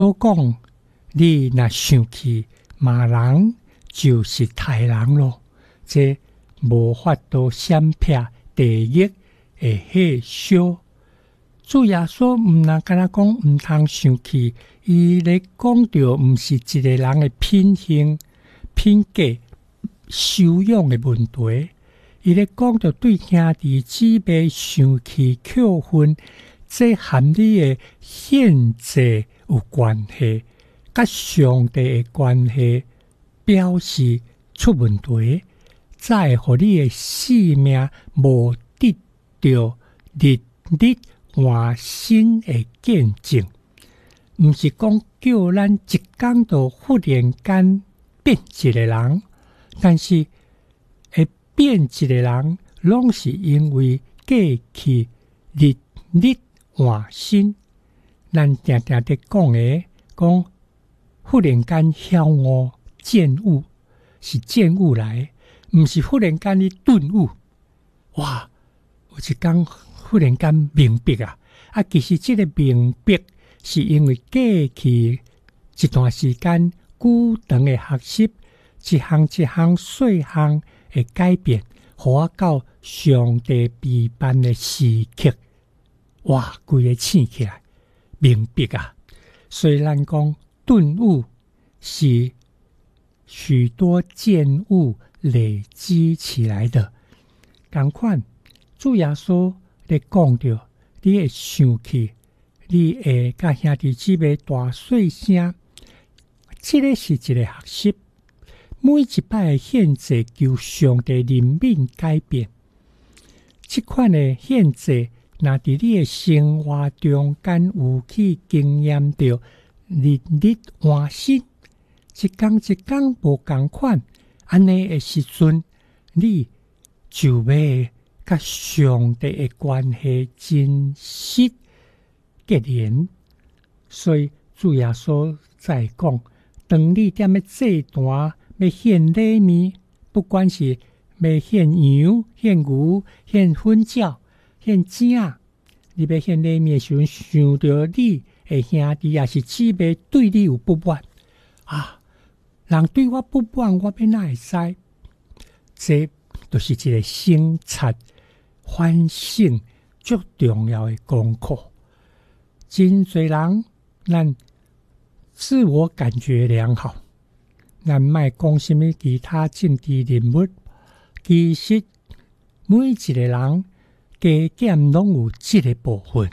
我讲，你若生气骂人，就是杀人咯。这无法度闪避地狱的火烧。主耶稣毋那敢若讲毋通生气，伊咧讲到毋是一个人的品行、品格、修养的问题，伊咧讲到对兄弟姊妹生气扣分，这含你的限制有关系，甲上帝的关系表示出问题，才互你的性命无得到日日换新的见证。毋是讲叫咱一天就忽然间变一个人，但是会变一个人，拢是因为过去日日换新。咱常常在讲的，讲忽然间晓悟见悟，是见悟来，毋是忽然间的顿悟。哇！有一天忽然间明白啊！其实这个明白是因为过去一段时间久长的学习，一项一项细项的改变，互我到上帝陪伴的时刻，哇，规个醒起来，明白啊！所以咱讲顿悟是许多见悟累积起来的。同款，主耶稣咧讲到，你会生气，你会甲兄弟姊妹大细声，这个是一个学习。每一摆的限制，求上帝怜悯改变。这款的限制，若伫你的生活中间有去经验到日日换新，一天一天无同款，安尼的时阵，你就要甲上帝的关系真实结连。所以主耶稣在讲，当你踮咧祭坛要献礼物，不管是要献羊、献牛、献粉鸟、献井，你要献礼物的时候，想到你的兄弟也是姊妹对你有不满啊，人对我不满，我要哪会知？这就是一个省察反省最重要的功课。真侪人，咱自我感觉良好，咱莫讲什么其他政治人物，其实每一个人加减拢有这个部分。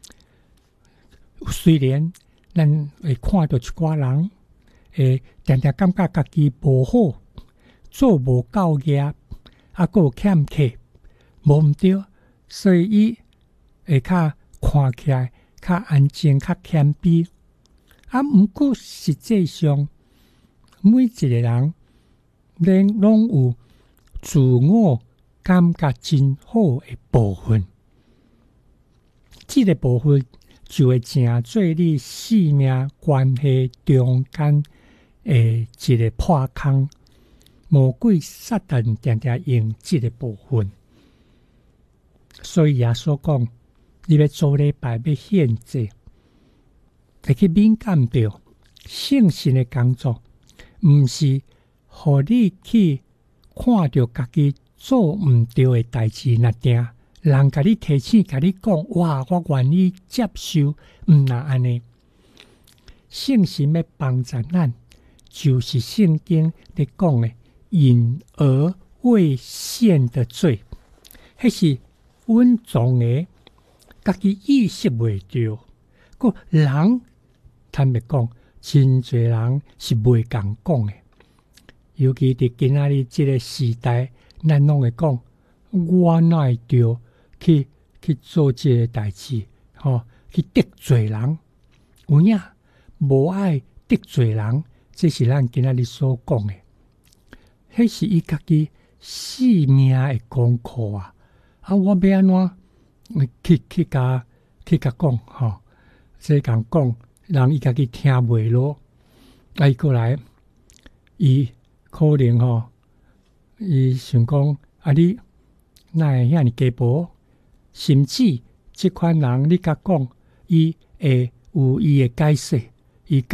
虽然咱会看到一寡人，常常感觉家己无好，做无够业，还有欠客，无毋对，所以伊会较看起来较安静、较谦卑。毋过实际上，每一个人拢有自我感觉真好的部分，这个部分就会成做你生命关系中间的一个破空。魔鬼撒旦常常用这个部分，所以耶稣讲，你要做礼拜要献祭，会去敏感到圣神的工作，毋是互你去看到家己做毋对的代志，那定人甲你提醒，甲你讲，哇，我愿意接受，毋那安尼。圣神要帮助咱，就是圣经咧讲的隐而未现的罪，迄是稳重的，家己意识袂到。个人坦白讲，真侪人是袂共讲的，尤其伫今仔日这个时代，咱拢会讲，我哪会着去做这个代志，去得罪人，有影无爱得罪人，这是咱今仔日所讲的。迄是伊家己生命的功课啊！我要安怎去甲讲这讲人伊家己听袂落，伊过来，伊可能伊想讲你哪会遐尼鸡婆？甚至这款人你甲讲，伊会有伊的解释， 伊